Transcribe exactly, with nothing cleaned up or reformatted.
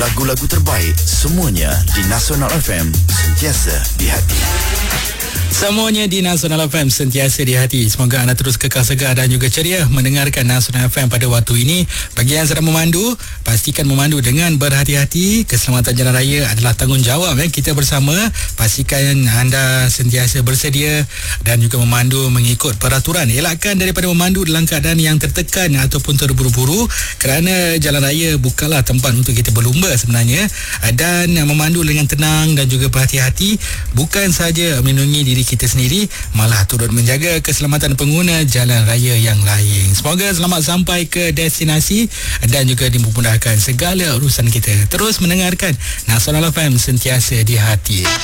Lagu-lagu terbaik semuanya di Nasional F M, sentiasa di hati. Semuanya di Nasional F M, sentiasa di hati. Semoga anda terus kekal segar dan juga ceria mendengarkan Nasional F M pada waktu ini. Bagi yang sedang memandu, pastikan memandu dengan berhati-hati. Keselamatan jalan raya adalah tanggungjawab eh, kita bersama. Pastikan anda sentiasa bersedia dan juga memandu mengikut peraturan. Elakkan daripada memandu dalam keadaan yang tertekan ataupun terburu-buru, kerana jalan raya bukanlah tempat untuk kita berlumba sebenarnya. Dan memandu dengan tenang dan juga berhati-hati bukan sahaja melindungi diri kita sendiri, malah turut menjaga keselamatan pengguna jalan raya yang lain. Semoga selamat sampai ke destinasi dan juga dimudahkan segala urusan kita. Terus mendengarkan Nasional F M, sentiasa di hati.